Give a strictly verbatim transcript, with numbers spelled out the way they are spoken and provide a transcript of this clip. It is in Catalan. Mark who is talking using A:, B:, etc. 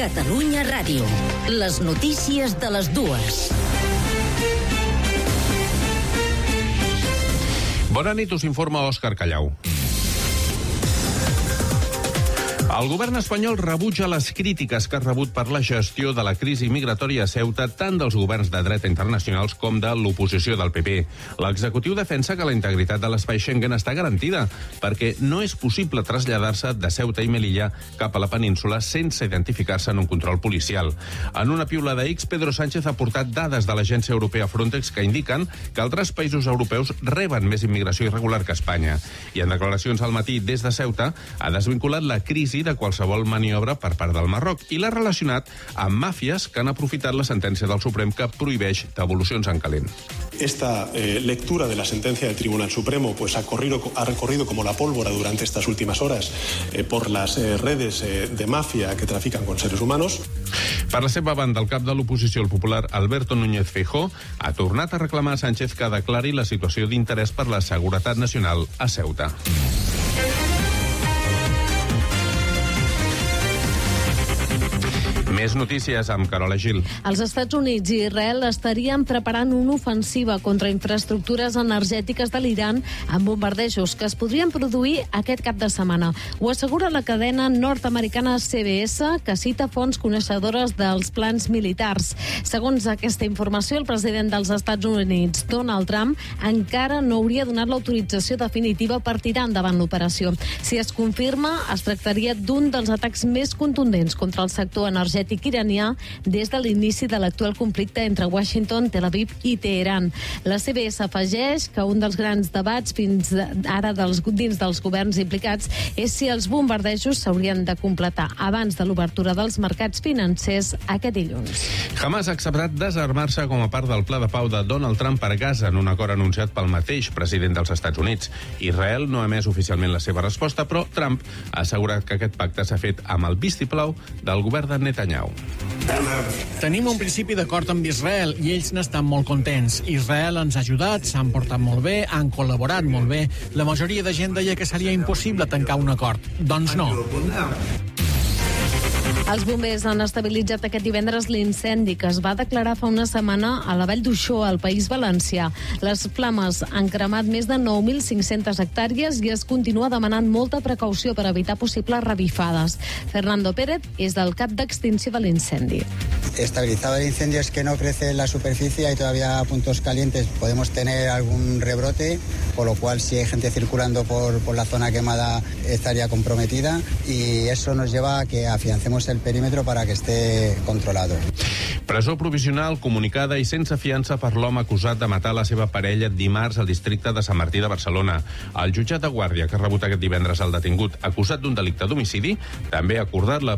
A: Catalunya Ràdio. Les notícies de les dues.
B: Bona nit, us informa Òscar Callau. El govern espanyol rebutja les crítiques que ha rebut per la gestió de la crisi migratòria a Ceuta tant dels governs de dreta internacionals com de l'oposició del P P. L'executiu defensa que la integritat de l'espai Schengen està garantida perquè no és possible traslladar-se de Ceuta i Melilla cap a la península sense identificar-se en un control policial. En una piulada X, Pedro Sánchez ha portat dades de l'agència europea Frontex que indiquen que altres països europeus reben més immigració irregular que Espanya. I en declaracions al matí des de Ceuta ha desvinculat la crisi de qualsevol maniobra per part del Marroc i l'ha relacionat amb màfies que han aprofitat la sentència del Suprem que prohibeix devolucions en calent.
C: Esta eh, lectura de la sentencia del Tribunal Supremo pues ha, corrido, ha recorrido como la pólvora durante estas últimas horas eh, por las eh, redes eh, de mafia que trafican con seres humanos.
B: Per la seva banda, el cap de l'oposició, el popular Alberto Núñez Feijóo, ha tornat a reclamar a Sánchez que declari la situació d'interès per la seguretat nacional a Ceuta. Més notícies amb Carola Gil.
D: Els Estats Units i Israel estarien preparant una ofensiva contra infraestructures energètiques de l'Iran amb bombardejos que es podrien produir aquest cap de setmana. Ho assegura la cadena nord-americana C B S, que cita fonts coneixedores dels plans militars. Segons aquesta informació, el president dels Estats Units, Donald Trump, encara no hauria donat l'autorització definitiva per tirar endavant l'operació. Si es confirma, es tractaria d'un dels atacs més contundents contra el sector energètic iranià des de l'inici de l'actual conflicte entre Washington, Tel Aviv i Teheran. La C B S afegeix que un dels grans debats fins ara dels, dins dels governs implicats és si els bombardejos s'haurien de completar abans de l'obertura dels mercats financers aquest dilluns.
B: Hamas ha acceptat desarmar-se com a part del pla de pau de Donald Trump per Gaza en un acord anunciat pel mateix president dels Estats Units. Israel no ha emès oficialment la seva resposta, però Trump ha assegurat que aquest pacte s'ha fet amb el vistiplau del govern de Netanyahu.
E: Tenim un principi d'acord amb Israel i ells n'estan molt contents. Israel ens ha ajudat, s'han portat molt bé, han col·laborat molt bé. La majoria de gent deia que seria impossible tancar un acord. Doncs no.
D: Els bombers han estabilitzat aquest divendres l'incendi que es va declarar fa una setmana a la Vall d'Uixó, al País Valencià. Les flames han cremat més de nou mil cinc-centes hectàrees i es continua demanant molta precaució per evitar possibles revifades. Fernando Pérez és del cap d'extinció de l'incendi.
F: Estabilizado el incendio es que no crece la superficie, hay todavía puntos calientes, podemos tener algún rebrote, con lo cual si hay gente circulando por, por la zona quemada estaría comprometida y eso nos lleva a que afiancemos el perímetro para que esté controlado.
B: Presó provisional, comunicada i sense fiança per l'home acusat de matar la seva parella dimarts al districte de Sant Martí de Barcelona. El jutjat de Guàrdia, que ha rebut aquest divendres el detingut acusat d'un delicte d'homicidi, també ha acordat la